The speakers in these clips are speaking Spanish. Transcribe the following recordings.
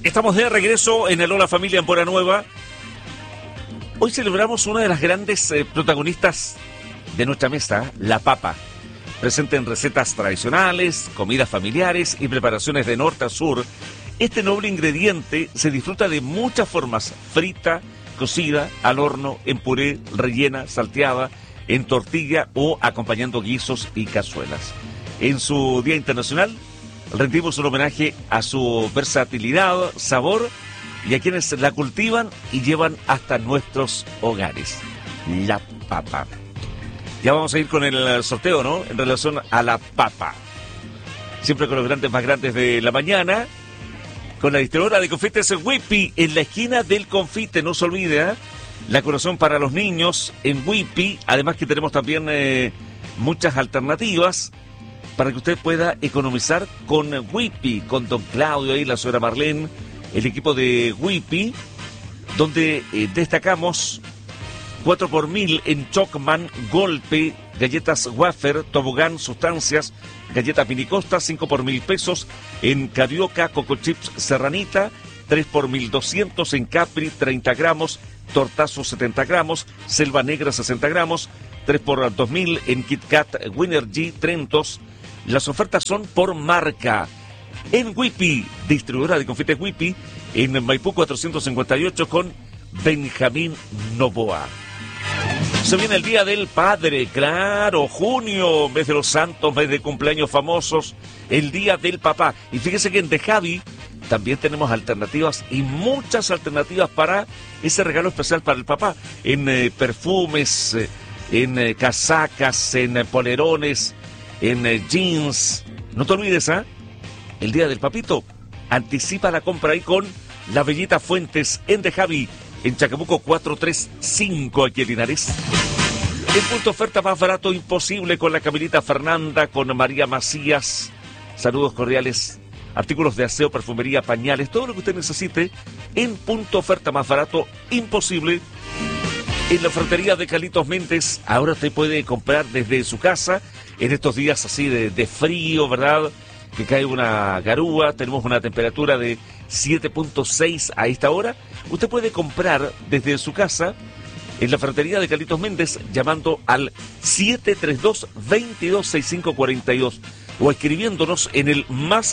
Estamos de regreso en el Hola Familia en Buena Nueva. Hoy celebramos una de las grandes protagonistas de nuestra mesa, la papa. Presente en recetas tradicionales, comidas familiares y preparaciones de norte a sur, este noble ingrediente se disfruta de muchas formas: frita, cocida, al horno, en puré, rellena, salteada, en tortilla o acompañando guisos y cazuelas. En su Día Internacional rendimos un homenaje a su versatilidad, sabor y a quienes la cultivan y llevan hasta nuestros hogares. La papa. Ya vamos a ir con el sorteo, ¿no? En relación a la papa. Siempre con los grandes más grandes de la mañana. Con la distribuidora de confites Whippy en la esquina del confite. No se olvide, ¿eh? La colación para los niños en Whippy. Además que tenemos también muchas alternativas para que usted pueda economizar con Whippy, con don Claudio y la señora Marlene, el equipo de Whippy, donde destacamos 4x1000 en Chocman, Golpe, galletas wafer, tobogán, sustancias, galletas mini costa, 5x1000 pesos en Carioca, Coco Chips Serranita, 3x1200 en Capri, 30 gramos, Tortazo 70 gramos, Selva Negra 60 gramos, 3x2000 en Kit Kat, Winner G, Trentos. Las ofertas son por marca. En Whippy, distribuidora de confites Whippy, en Maipú 458 con Benjamín Novoa. Se viene el Día del Padre, claro, junio, mes de los santos, mes de cumpleaños famosos, el Día del Papá. Y fíjese que en The Javi también tenemos alternativas y muchas alternativas para ese regalo especial para el papá. En perfumes, en casacas, en polerones, en jeans. No te olvides, ¿ah? El Día del Papito. Anticipa la compra ahí con la Bellita Fuentes en The Javi, en Chacabuco 435, aquí en Linares. El punto oferta más barato imposible con la Camilita Fernanda, con María Macías. Saludos cordiales. Artículos de aseo, perfumería, pañales, todo lo que usted necesite en punto oferta más barato imposible. En la ferretería de Carlitos Méndez, ahora usted puede comprar desde su casa en estos días así de frío, ¿verdad? Que cae una garúa, tenemos una temperatura de 7.6 a esta hora. Usted puede comprar desde su casa en la ferretería de Carlitos Méndez llamando al 732-226542 o escribiéndonos en el más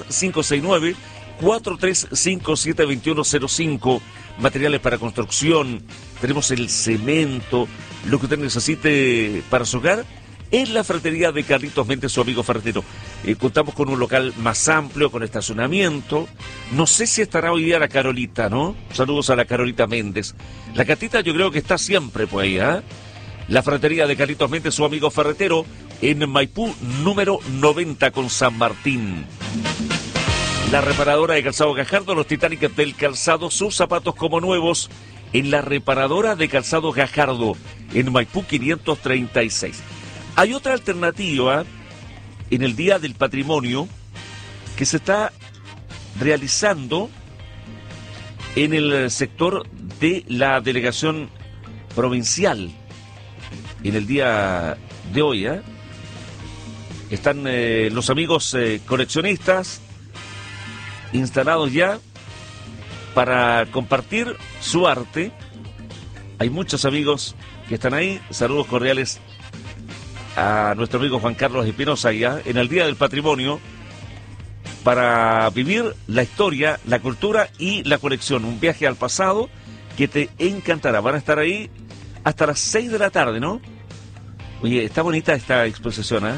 569-4357-2105. Materiales para construcción, tenemos el cemento, lo que usted necesite para su hogar, en la ferretería de Carlitos Méndez, su amigo ferretero. Contamos con un local más amplio, con estacionamiento. No sé si estará hoy día la Carolita, ¿no? Saludos a la Carolita Méndez. La Catita yo creo que está siempre por ahí, ¿eh? La ferretería de Carlitos Méndez, su amigo ferretero, en Maipú, número 90 con San Martín. La reparadora de calzado Gajardo, los Titanic del calzado, sus zapatos como nuevos, en la reparadora de calzado Gajardo, en Maipú 536. Hay otra alternativa en el Día del Patrimonio que se está realizando en el sector de la delegación provincial. En el día de hoy, están los amigos coleccionistas instalados ya para compartir su arte. Hay muchos amigos que están ahí. Saludos cordiales a nuestro amigo Juan Carlos Espinosa ya en el Día del Patrimonio para vivir la historia, la cultura y la colección. Un viaje al pasado que te encantará. Van a estar ahí hasta las 6 de la tarde, ¿no? Oye, está bonita esta exposición, ¿eh?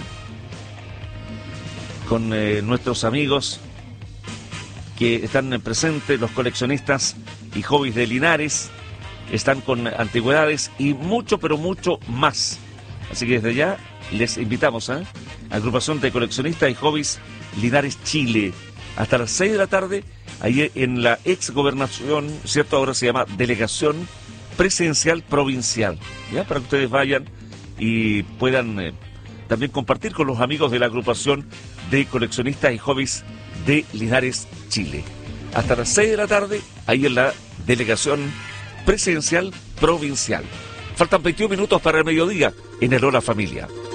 Con nuestros amigos que están presentes, los coleccionistas y hobbies de Linares, están con antigüedades y mucho, pero mucho más. Así que desde ya les invitamos, agrupación de coleccionistas y hobbies Linares, Chile, hasta las 6 de la tarde, ahí en la ex gobernación, ¿cierto? Ahora se llama Delegación Presidencial Provincial, ¿ya? Para que ustedes vayan y puedan también compartir con los amigos de la agrupación de coleccionistas y hobbies de Linares, Chile. Hasta las 6 de la tarde, ahí en la Delegación Presidencial Provincial. Faltan 21 minutos para el mediodía en el Hola Familia.